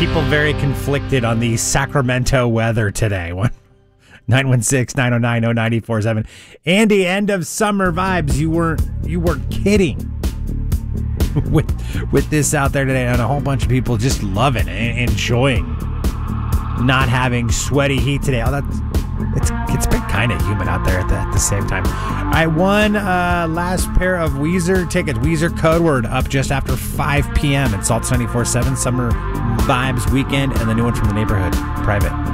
People very conflicted on the Sacramento weather today. 916-909-0947. Andy, end of summer vibes. You weren't kidding with this out there today, and a whole bunch of people just loving and enjoying not having sweaty heat today. It's been kind of humid out there at the same time. I won last pair of Weezer tickets. Weezer code word up just after 5 p.m. at Salts 94.7 Summer Vibes Weekend, and the new one from the neighborhood, Private.